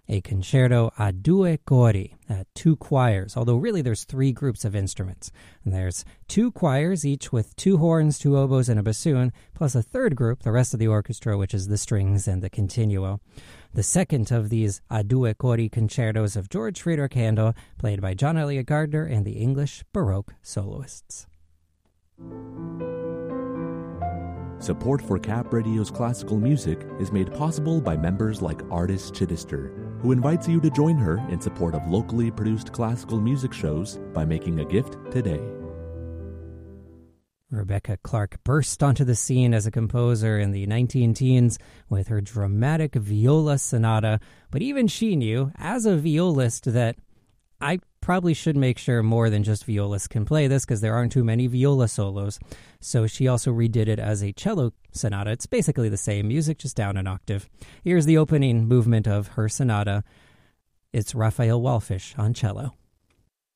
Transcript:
a concerto a due cori, at two choirs, although really there's three groups of instruments. And there's two choirs, each with two horns, two oboes, and a bassoon, plus a third group, the rest of the orchestra, which is the strings and the continuo. The second of these a due cori concertos of George Friedrich Handel, played by John Eliot Gardner and the English Baroque soloists. Support for Cap Radio's classical music is made possible by members like Artis Chittister, who invites you to join her in support of locally produced classical music shows by making a gift today. Rebecca Clark burst onto the scene as a composer in the 19-teens with her dramatic viola sonata, but even she knew, as a violist, that I probably should make sure more than just violists can play this because there aren't too many viola solos. So she also redid it as a cello sonata. It's basically the same music, just down an octave. Here's the opening movement of her sonata. It's Raphael Wallfisch on cello.